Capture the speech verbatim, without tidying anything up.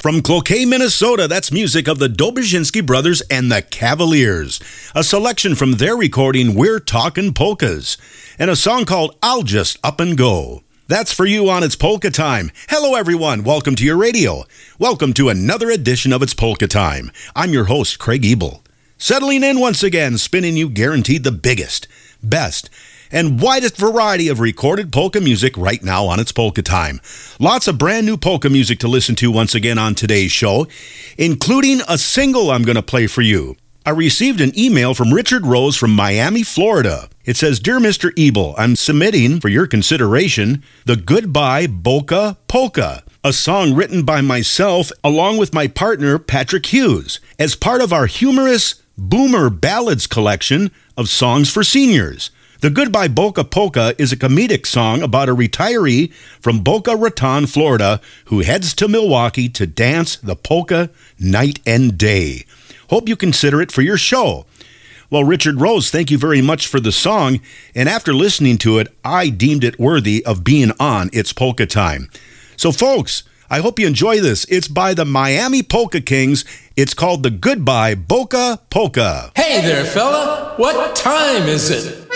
From Cloquet, Minnesota, that's music of the Dobuzinski Brothers and the Cavaliers. A selection from their recording, We're Talkin' Polkas, and a song called I'll Just Up and Go. That's for you on It's Polka Time. Hello, everyone. Welcome to your radio. Welcome to another edition of It's Polka Time. I'm your host, Craig Ebel. Settling in once again, spinning you guaranteed the biggest, best, and widest variety of recorded polka music right now on It's Polka Time. Lots of brand new polka music to listen to once again on today's show, including a single I'm going to play for you. I received an email from Richard Rose from Miami, Florida. It says, Dear Mister Ebel, I'm submitting for your consideration the Goodbye Boca Polka, a song written by myself along with my partner Patrick Hughes as part of our humorous Boomer Ballads collection of songs for seniors. The Goodbye Boca Polka is a comedic song about a retiree from Boca Raton, Florida, who heads to Milwaukee to dance the polka night and day. Hope you consider it for your show. Well, Richard Rose, thank you very much for the song, and after listening to it, I deemed it worthy of being on It's Polka Time. So, folks, I hope you enjoy this. It's by the Miami Polka Kings. It's called the Goodbye Boca Polka. Hey there, fella. What time is it?